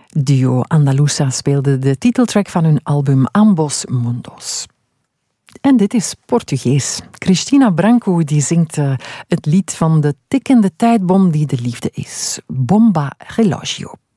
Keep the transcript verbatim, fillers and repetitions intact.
Duo Andaluza speelde de titeltrack van hun album Ambos Mundos. En dit is Portugees. Cristina Branco die zingt uh, het lied van de tikkende tijdbom die de liefde is. Bomba Relógio.